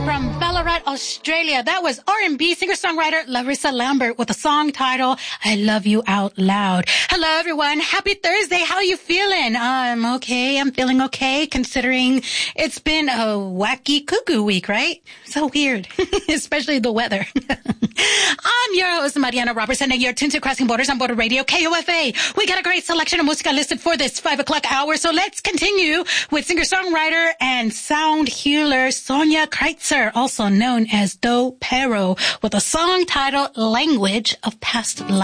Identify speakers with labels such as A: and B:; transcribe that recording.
A: From Ballarat, Australia, that was R&B singer-songwriter Larissa Lambert with a song titled I Love You Out Loud. Hello, everyone. Happy Thursday. How are you feeling? I'm okay. I'm feeling okay, considering it's been a wacky cuckoo week, right? So weird, especially the weather. I'm your host, Mariana Robertson, and you're tuned to Crossing Borders on Border Radio, KOFA. We got a great selection of música listed for this 5 o'clock hour, so let's continue with singer-songwriter and sound healer Sonia Kreitzer, also known as Do Pero, with a song titled Language of Past Life.